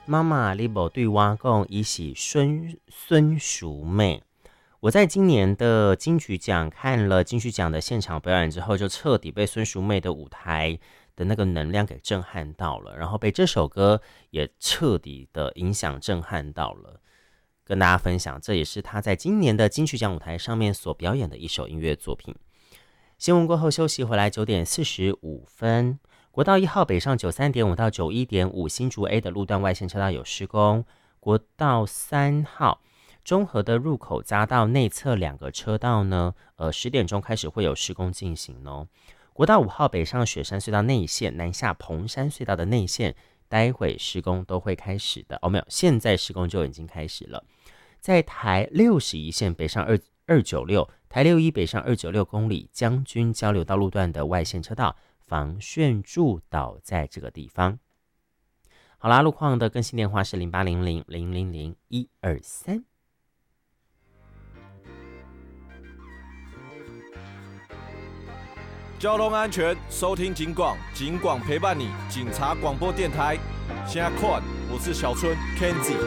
妈妈你无对我讲，伊是孙淑妹。我在今年的金曲奖看了金曲奖的现场表演之后，就彻底被孙淑妹的舞台的那个能量给震撼到了，然后被这首歌也彻底的影响震撼到了。跟大家分享，这也是她在今年的金曲奖舞台上面所表演的一首音乐作品。新闻过后休息回来，9:45，国道1号北上93.5到91.5新竹 A 的路段外线车道有施工，国道3号中和的入口匝道内侧2个车道呢，10点钟开始会有施工进行哦。国道5号北上雪山隧道内线南下蓬山隧道的内线，待会施工都会开始的哦，没有，现在施工就已经开始了。在台61线北上296，台61北上296公里将军交流道路段的外线车道防汛柱倒在这个地方。好啦，路况的更新电话是0800000123。 交通安全，收听警广，警广陪伴你，警察广播电台。现在看，我是小春 Kenzie。